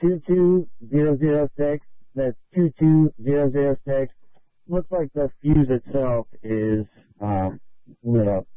22006. That's 22006. Looks like the fuse itself is lit up.